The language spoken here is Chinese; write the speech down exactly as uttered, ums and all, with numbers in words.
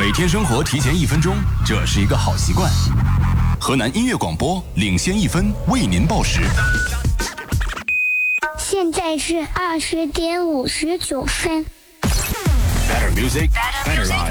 每天生活提前一分钟，这是一个好习惯。河南音乐广播领先一分，为您报时。 现在是二十点五十九分。 Better music, better life.